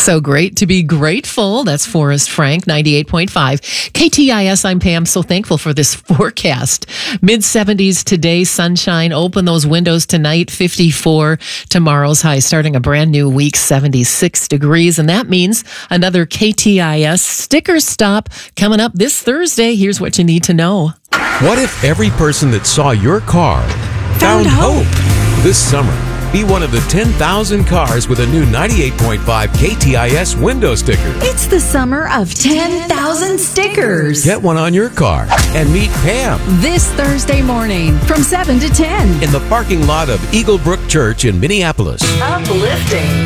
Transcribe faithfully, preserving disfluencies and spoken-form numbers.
So great to be grateful. That's Forrest Frank, ninety-eight point five. K T I S, I'm Pam. So thankful for this forecast. mid seventies today, sunshine. Open those windows tonight, fifty-four. Tomorrow's high, starting a brand new week, seventy-six degrees. And that means another K T I S sticker stop coming up this Thursday. Here's what you need to know. What if every person that saw your car found, found hope? hope? This summer, be one of the ten thousand cars with a new ninety-eight point five K T I S window sticker. It's the summer of ten thousand stickers. Get one on your car and meet Pam this Thursday morning from seven to ten in the parking lot of Eagle Brook Church in Minneapolis. Uplifting.